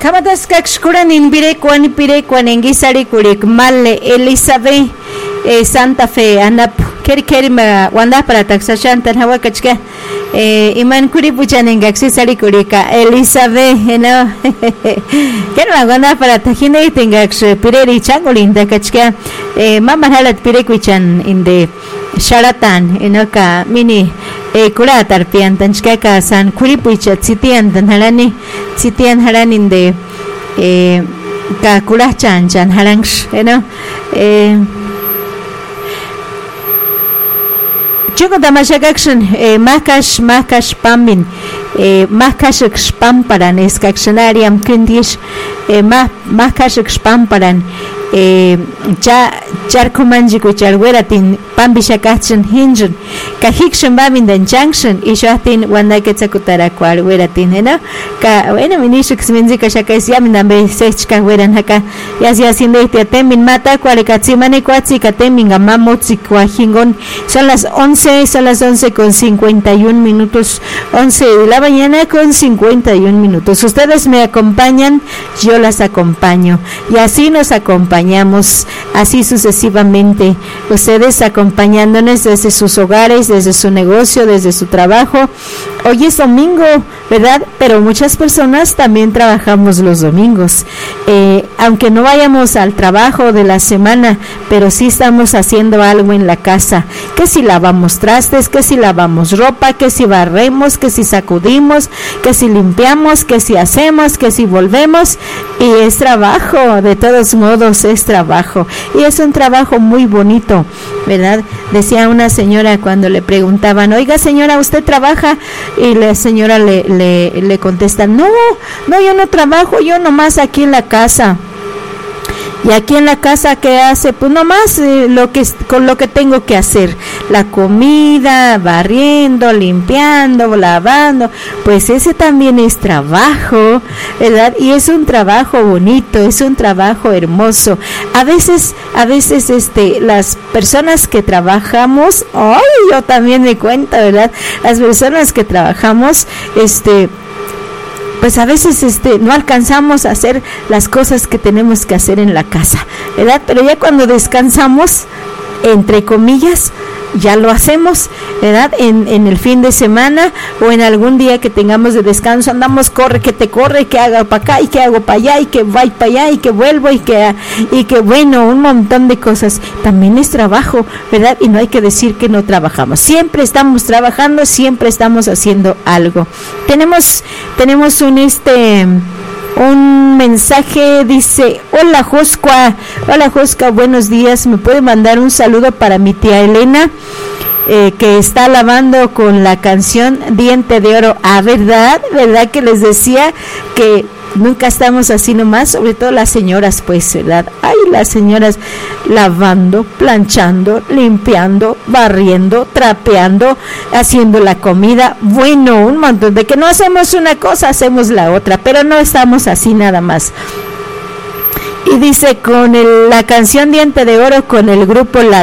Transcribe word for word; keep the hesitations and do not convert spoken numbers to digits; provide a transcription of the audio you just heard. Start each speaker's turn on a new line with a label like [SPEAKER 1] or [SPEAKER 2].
[SPEAKER 1] Kamadas kakshkuran inbire kwan pire kwan engisari kurik malle Elizabeth eh, Santa Fe anap keri keri ma wanda para taxation tan hawa kachka eh, iman kuri puchan engaxi sari kurika Elizabeth no ken ma wanda para tajine tengax pireri changolinda kachka eh, mama halat pire kuchan inde Sharatan enoka mini e kura tarpian tanchka san kuri pucha tsitian tan halani tsitian halanin de e ka kura chan chan halangs eno e chico damashakakshan e makash makash pamin e makash pamparan eskakshonariam kindish e ma makash pamparan eh ya charcomanji kucharweratin pambishakachan hinjun kahikshan babin dan junction ishatin wanda ketzakutara kwarweratin no ka bueno minishux minzi kashakais yamin dambe sechka weran haka yas yasinde temin mata kwarekatsimane kwatsi katemin gamamotsi kwahingon. Son las once, son las once con cincuenta y un minutos, once de la mañana con cincuenta y un minutos. Ustedes me acompañan, yo las acompaño y así nos acompañamos así sucesivamente, ustedes acompañándonos desde sus hogares, desde su negocio, desde su trabajo. Hoy es domingo, ¿verdad? Pero muchas personas también trabajamos los domingos, eh, aunque no vayamos al trabajo de la semana, pero sí estamos haciendo algo en la casa, que si lavamos trastes, que si lavamos ropa, que si barremos, que si sacudimos, que si limpiamos, que si hacemos, que si volvemos, y es trabajo, de todos modos es trabajo, y es un trabajo muy bonito, ¿verdad? Decía una señora cuando le preguntaban, oiga señora, ¿usted trabaja? Y la señora le, le, le contesta, no, no, yo no trabajo, yo nomás aquí en la casa. Y aquí en la casa, ¿qué hace? Pues nomás eh, lo que con lo que tengo que hacer, la comida, barriendo, limpiando, lavando, pues ese también es trabajo, ¿verdad? Y es un trabajo bonito, es un trabajo hermoso. A veces, a veces, este, las personas que trabajamos, ay, yo también me cuento, ¿verdad? Las personas que trabajamos, este, pues a veces este no alcanzamos a hacer las cosas que tenemos que hacer en la casa, ¿verdad? Pero ya cuando descansamos, entre comillas, ya lo hacemos, ¿verdad? En, en el fin de semana o en algún día que tengamos de descanso, andamos, corre, que te corre, que haga para acá y que hago para allá y que vaya para allá y que vuelvo y que, y que bueno, un montón de cosas. También es trabajo, ¿verdad? Y no hay que decir que no trabajamos. Siempre estamos trabajando, siempre estamos haciendo algo. Tenemos, tenemos un este... un mensaje, dice, hola Josca, hola Josca, buenos días, me puede mandar un saludo para mi tía Elena, eh, que está lavando con la canción Diente de Oro. Ah, ¿verdad? ¿Verdad que les decía que nunca estamos así nomás? Sobre todo las señoras, pues, ¿verdad? Ay, las señoras lavando, planchando, limpiando, barriendo, trapeando, haciendo la comida. Bueno, un montón de que no hacemos una cosa, hacemos la otra, pero no estamos así nada más. Y dice, con el, la canción Diente de Oro con el grupo La